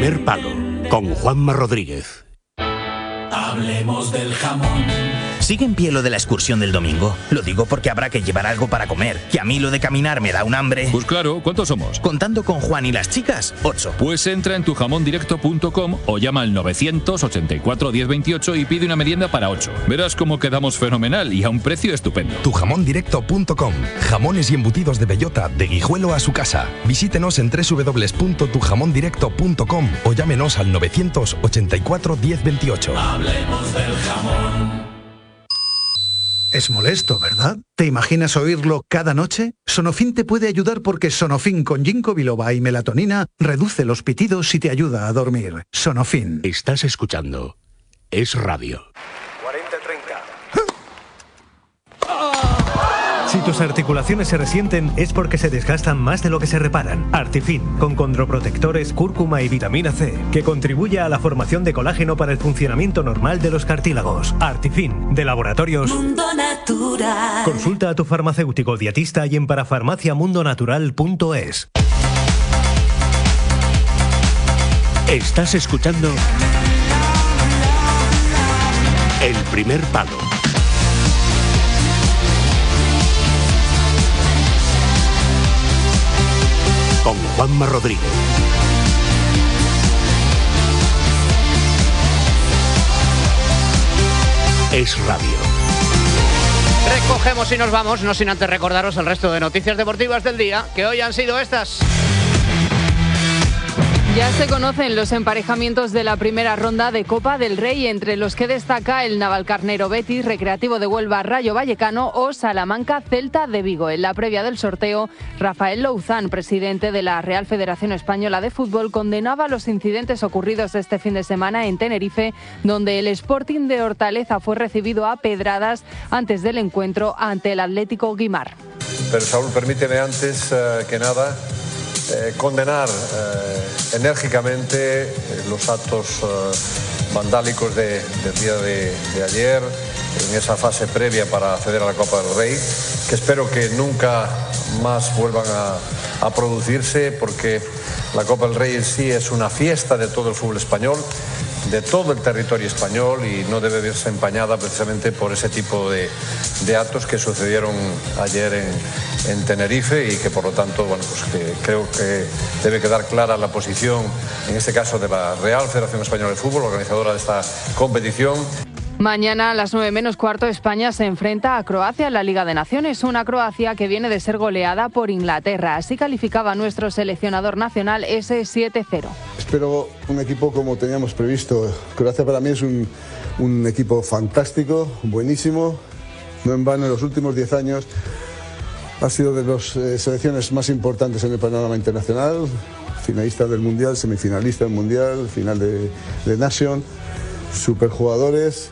primer palo, con Juanma Rodríguez. Hablemos del jamón. ¿Sigue en pie lo de la excursión del domingo? Lo digo porque habrá que llevar algo para comer, que a mí lo de caminar me da un hambre. Pues claro, ¿cuántos somos? Contando con Juan y las chicas, 8. Pues entra en tujamondirecto.com o llama al 984 1028 y pide una merienda para 8. Verás cómo quedamos fenomenal y a un precio estupendo. Tujamondirecto.com. Jamones y embutidos de bellota, de Guijuelo a su casa. Visítenos en www.tujamondirecto.com o llámenos al 984 1028. Hablemos del jamón. Es molesto, ¿verdad? ¿Te imaginas oírlo cada noche? Sonofin te puede ayudar porque Sonofin con ginkgo biloba y melatonina reduce los pitidos y te ayuda a dormir. Sonofin. Estás escuchando Es Radio. 40-30. Si tus articulaciones se resienten es porque se desgastan más de lo que se reparan. Artifin, con condroprotectores, cúrcuma y vitamina C, que contribuye a la formación de colágeno para el funcionamiento normal de los cartílagos. Artifin, de Laboratorios Mundo Natural. Consulta a tu farmacéutico dietista y en parafarmaciamundonatural.es. Estás escuchando El Primer Palo. Con Juanma Rodríguez. Es Radio. Recogemos y nos vamos, no sin antes recordaros el resto de noticias deportivas del día, que hoy han sido estas. Ya se conocen los emparejamientos de la primera ronda de Copa del Rey, entre los que destaca el Navalcarnero Betis, Recreativo de Huelva Rayo Vallecano o Salamanca Celta de Vigo. En la previa del sorteo, Rafael Louzán, presidente de la Real Federación Española de Fútbol, condenaba los incidentes ocurridos este fin de semana en Tenerife, donde el Sporting de Hortaleza fue recibido a pedradas antes del encuentro ante el Atlético Guimar. Pero Saúl, permíteme antes que nada condenar enérgicamente los actos vandálicos del día de ayer, en esa fase previa para acceder a la Copa del Rey, que espero que nunca más vuelvan a producirse, porque la Copa del Rey en sí es una fiesta de todo el fútbol español, de todo el territorio español, y no debe verse empañada precisamente por ese tipo de actos que sucedieron ayer en Tenerife, y que por lo tanto, bueno, pues que creo que debe quedar clara la posición, en este caso de la Real Federación Española de Fútbol, organizadora de esta competición. Mañana a las 9:15 España se enfrenta a Croacia en la Liga de Naciones, una Croacia que viene de ser goleada por Inglaterra. Así calificaba nuestro seleccionador nacional ese 7-0. Espero un equipo como teníamos previsto. Croacia para mí es un equipo fantástico, buenísimo. No en vano, en los últimos 10 años ha sido de las selecciones más importantes en el panorama internacional. Finalista del Mundial, semifinalista del Mundial, final de Nation. Superjugadores.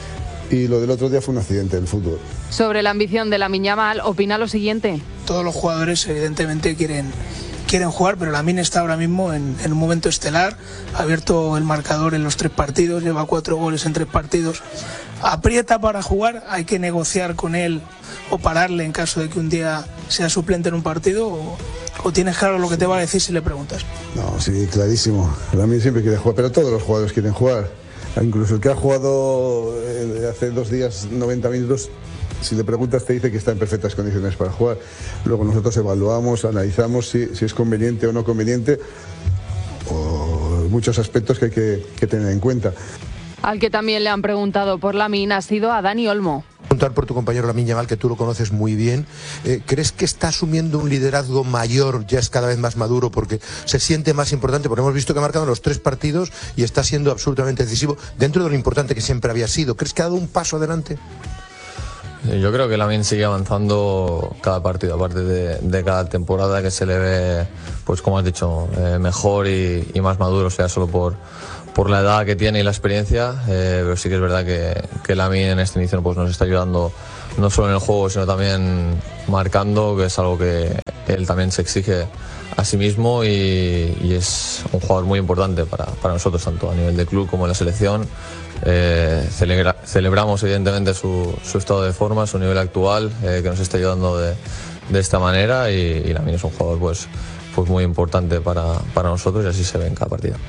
Y lo del otro día fue un accidente del fútbol. Sobre la ambición de Lamine Yamal, opina lo siguiente. Todos los jugadores evidentemente quieren jugar, pero Lamine está ahora mismo en un momento estelar. Ha abierto el marcador en los 3 partidos, lleva 4 goles en 3 partidos. Aprieta para jugar, hay que negociar con él o pararle en caso de que un día sea suplente en un partido, o tienes claro lo que te va a decir si le preguntas. No, sí, clarísimo. Lamine siempre quiere jugar, pero todos los jugadores quieren jugar. Incluso el que ha jugado hace 2 días 90 minutos, si le preguntas te dice que está en perfectas condiciones para jugar. Luego nosotros evaluamos, analizamos si es conveniente o no conveniente, o muchos aspectos que hay que tener en cuenta. Al que también le han preguntado por Lamine ha sido a Dani Olmo. Preguntar por tu compañero Lamine Yamal, que tú lo conoces muy bien. ¿Crees que está asumiendo un liderazgo mayor, ya es cada vez más maduro, porque se siente más importante? Porque hemos visto que ha marcado los 3 partidos y está siendo absolutamente decisivo dentro de lo importante que siempre había sido. ¿Crees que ha dado un paso adelante? Yo creo que Lamine sigue avanzando cada partido, aparte de cada temporada, que se le ve, pues como has dicho, mejor y más maduro, sea solo por la edad que tiene y la experiencia, pero sí que es verdad que Lamine en este inicio pues nos está ayudando no solo en el juego, sino también marcando, que es algo que él también se exige a sí mismo, y es un jugador muy importante para nosotros, tanto a nivel de club como en la selección. Celebramos evidentemente su estado de forma, su nivel actual, que nos está ayudando de esta manera, y Lamine es un jugador pues muy importante para nosotros, y así se ve en cada partido.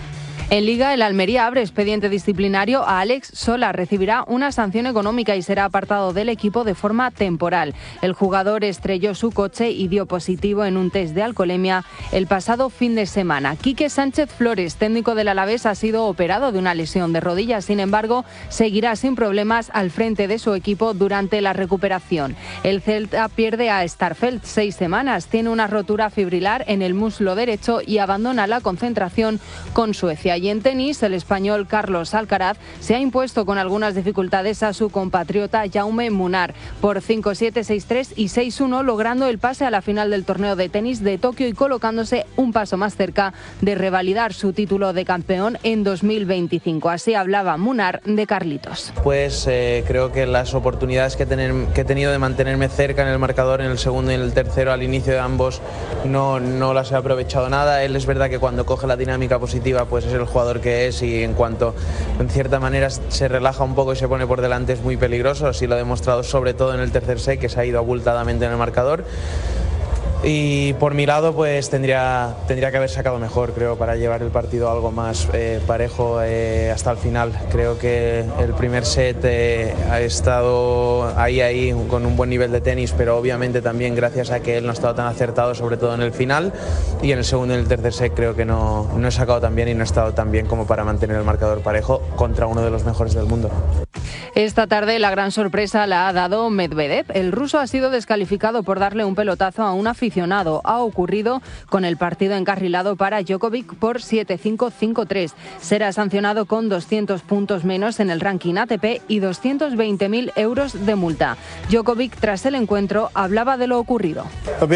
En Liga, el Almería abre expediente disciplinario a Alex Sola. Recibirá una sanción económica y será apartado del equipo de forma temporal. El jugador estrelló su coche y dio positivo en un test de alcoholemia el pasado fin de semana. Quique Sánchez Flores, técnico del Alavés, ha sido operado de una lesión de rodillas. Sin embargo, seguirá sin problemas al frente de su equipo durante la recuperación. El Celta pierde a Starfelt 6 semanas. Tiene una rotura fibrilar en el muslo derecho y abandona la concentración con Suecia. Y en tenis, el español Carlos Alcaraz se ha impuesto con algunas dificultades a su compatriota Jaume Munar por 5-7, 6-3 y 6-1, logrando el pase a la final del torneo de tenis de Tokio y colocándose un paso más cerca de revalidar su título de campeón en 2025. Así hablaba Munar de Carlitos. Pues creo que las oportunidades que he tenido de mantenerme cerca en el marcador en el segundo y en el tercero al inicio de ambos no las he aprovechado nada. Él es verdad que cuando coge la dinámica positiva pues es el jugador que es, y en cuanto en cierta manera se relaja un poco y se pone por delante es muy peligroso. Así lo ha demostrado sobre todo en el tercer set, que se ha ido abultadamente en el marcador. Y por mi lado pues tendría que haber sacado mejor, creo, para llevar el partido algo más parejo hasta el final. Creo que el primer set ha estado ahí con un buen nivel de tenis, pero obviamente también gracias a que él no ha estado tan acertado, sobre todo en el final, y en el segundo y en el tercer set creo que no he sacado tan bien y no he estado tan bien como para mantener el marcador parejo contra uno de los mejores del mundo. Esta tarde la gran sorpresa la ha dado Medvedev. El ruso ha sido descalificado por darle un pelotazo a un aficionado. Ha ocurrido con el partido encarrilado para Djokovic por 7-5, 5-3. Será sancionado con 200 puntos menos en el ranking ATP y 220.000 euros de multa. Djokovic, tras el encuentro, hablaba de lo ocurrido.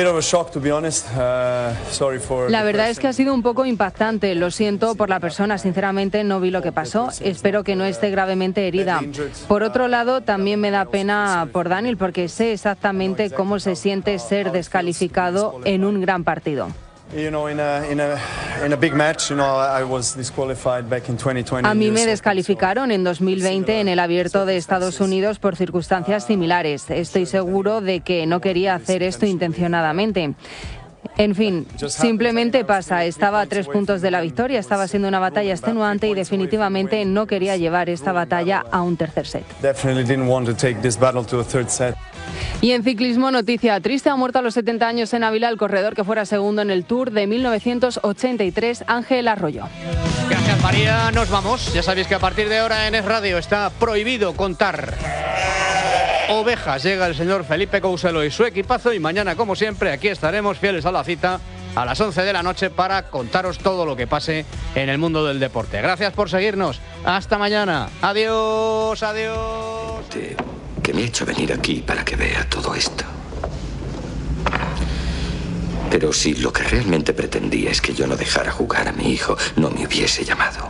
La verdad es que ha sido un poco impactante. Lo siento por la persona, sinceramente no vi lo que pasó. Espero que no esté gravemente herida. Por otro lado, también me da pena por Daniel, porque sé exactamente cómo se siente ser descalificado en un gran partido. A mí me descalificaron en 2020 en el Abierto de Estados Unidos por circunstancias similares. Estoy seguro de que no quería hacer esto intencionadamente. En fin, simplemente pasa. Estaba a 3 puntos de la victoria, estaba siendo una batalla extenuante y definitivamente no quería llevar esta batalla a un tercer set. Y en ciclismo, noticia triste: ha muerto a los 70 años en Ávila el corredor que fuera segundo en el Tour de 1983, Ángel Arroyo. Gracias, María. Nos vamos. Ya sabéis que a partir de ahora en Es Radio está prohibido contar ovejas. Llega el señor Felipe Couselo y su equipazo, y mañana, como siempre, aquí estaremos fieles a la cita a las 11 de la noche para contaros todo lo que pase en el mundo del deporte. Gracias por seguirnos. Hasta mañana. Adiós, adiós. Que me he hecho venir aquí para que vea todo esto. Pero si lo que realmente pretendía es que yo no dejara jugar a mi hijo, no me hubiese llamado.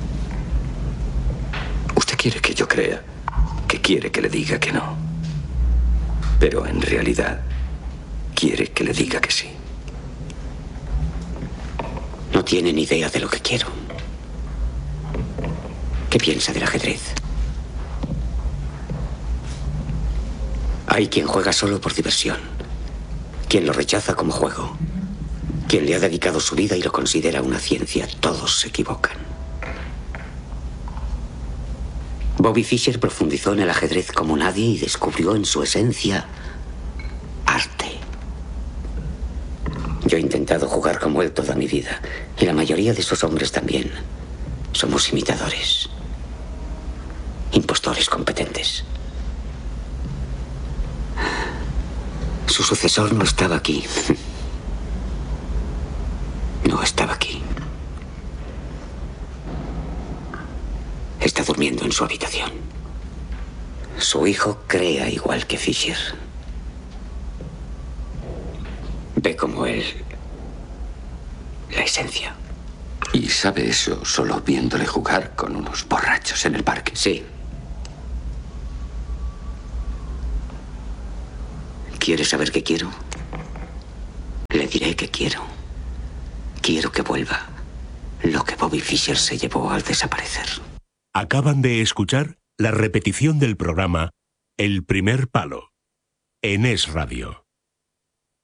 Usted quiere que yo crea que quiere que le diga que no, pero en realidad quiere que le diga que sí. No tiene ni idea de lo que quiero. ¿Qué piensa del ajedrez? Hay quien juega solo por diversión, quien lo rechaza como juego, quien le ha dedicado su vida y lo considera una ciencia. Todos se equivocan. Bobby Fischer profundizó en el ajedrez como nadie y descubrió en su esencia arte. Yo he intentado jugar como él toda mi vida, y la mayoría de esos hombres también. Somos imitadores, impostores competentes. Su sucesor no estaba aquí. No estaba aquí. Está durmiendo en su habitación. Su hijo crea igual que Fischer. Ve como él la esencia. ¿Y sabe eso solo viéndole jugar con unos borrachos en el parque? Sí. ¿Quieres saber qué quiero? Le diré que quiero. Quiero que vuelva lo que Bobby Fischer se llevó al desaparecer. Acaban de escuchar la repetición del programa El Primer Palo en Es Radio.